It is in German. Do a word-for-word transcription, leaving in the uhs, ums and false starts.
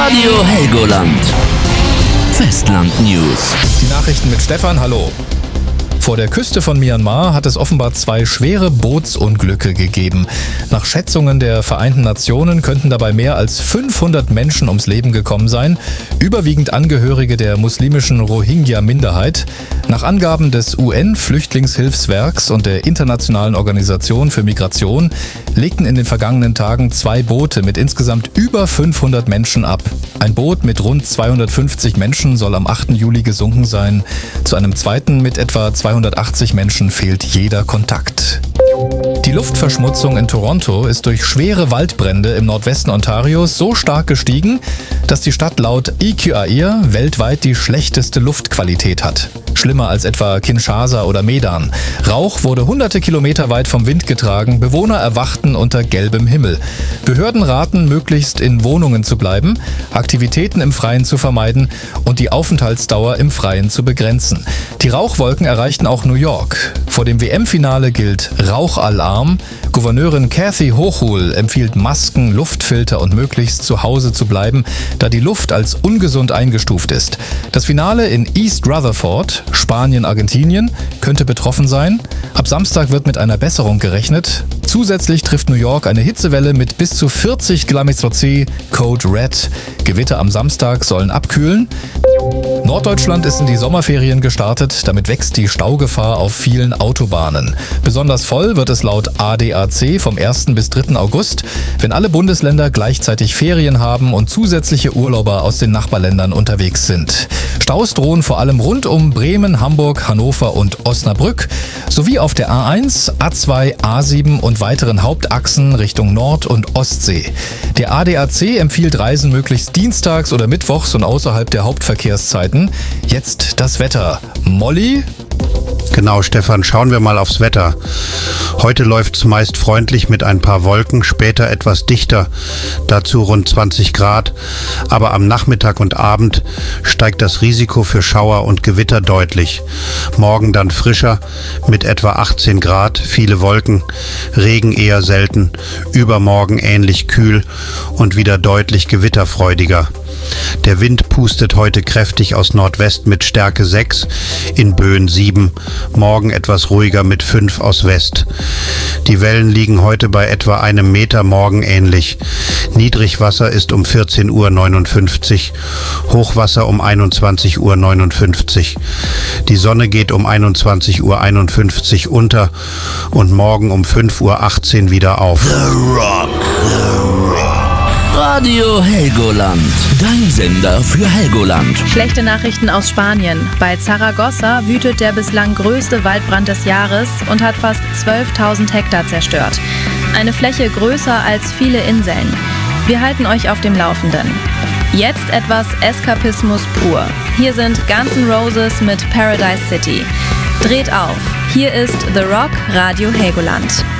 Radio Helgoland. Festland News. Die Nachrichten mit Stefan, hallo. Vor der Küste von Myanmar hat es offenbar zwei schwere Bootsunglücke gegeben. Nach Schätzungen der Vereinten Nationen könnten dabei mehr als fünfhundert Menschen ums Leben gekommen sein, überwiegend Angehörige der muslimischen Rohingya-Minderheit. Nach Angaben des U N-Flüchtlingshilfswerks und der Internationalen Organisation für Migration legten in den vergangenen Tagen zwei Boote mit insgesamt über fünfhundert Menschen ab. Ein Boot mit rund zweihundertfünfzig Menschen soll am achten Juli gesunken sein. Zu einem zweiten mit etwa zweihundertachtzig Menschen fehlt jeder Kontakt. Die Luftverschmutzung in Toronto ist durch schwere Waldbrände im Nordwesten Ontarios so stark gestiegen, dass die Stadt laut E Q A I R weltweit die schlechteste Luftqualität hat. Schlimmer als etwa Kinshasa oder Medan. Rauch wurde hunderte Kilometer weit vom Wind getragen, Bewohner erwachten unter gelbem Himmel. Behörden raten, möglichst in Wohnungen zu bleiben, Aktivitäten im Freien zu vermeiden und die Aufenthaltsdauer im Freien zu begrenzen. Die Rauchwolken erreichten auch New York. Vor dem W M-Finale gilt Rauchalarm. Gouverneurin Kathy Hochul empfiehlt Masken, Luftfilter und möglichst zu Hause zu bleiben, da die Luft als ungesund eingestuft ist. Das Finale in East Rutherford, Spanien, Argentinien, könnte betroffen sein. Ab Samstag wird mit einer Besserung gerechnet. Zusätzlich trifft New York eine Hitzewelle mit bis zu vierzig Kilometer C, Code Red. Gewitter am Samstag sollen abkühlen. Norddeutschland ist in die Sommerferien gestartet, damit wächst die Staugefahr auf vielen Autobahnen. Besonders voll wird es laut A D A C vom ersten bis dritten August, wenn alle Bundesländer gleichzeitig Ferien haben und zusätzliche Urlauber aus den Nachbarländern unterwegs sind. Staus drohen vor allem rund um Bremen, Hamburg, Hannover und Osnabrück, sowie auf der A eins, A zwei, A sieben und weiteren Hauptachsen Richtung Nord- und Ostsee. Der A D A C empfiehlt Reisen möglichst dienstags oder mittwochs und außerhalb der Hauptverkehrszeiten. Jetzt das Wetter. Molly? Genau, Stefan, schauen wir mal aufs Wetter. Heute läuft es meist freundlich mit ein paar Wolken, später etwas dichter, dazu rund zwanzig Grad. Aber am Nachmittag und Abend steigt das Risiko für Schauer und Gewitter deutlich. Morgen dann frischer mit etwa achtzehn Grad, viele Wolken, Regen eher selten, übermorgen ähnlich kühl und wieder deutlich gewitterfreudiger. Der Wind pustet heute kräftig aus Nordwest mit Stärke sechs, in Böen sieben, morgen etwas ruhiger mit fünf aus West. Die Wellen liegen heute bei etwa einem Meter, morgen ähnlich. Niedrigwasser ist um vierzehn Uhr neunundfünfzig, Hochwasser um einundzwanzig Uhr neunundfünfzig. Die Sonne geht um einundzwanzig Uhr einundfünfzig unter und morgen um fünf Uhr achtzehn wieder auf. The Rock. The Rock. Radio Helgoland. Dein Sender für Helgoland. Schlechte Nachrichten aus Spanien. Bei Zaragoza wütet der bislang größte Waldbrand des Jahres und hat fast zwölftausend Hektar zerstört. Eine Fläche größer als viele Inseln. Wir halten euch auf dem Laufenden. Jetzt etwas Eskapismus pur. Hier sind Guns N' Roses mit Paradise City. Dreht auf. Hier ist The Rock Radio Helgoland.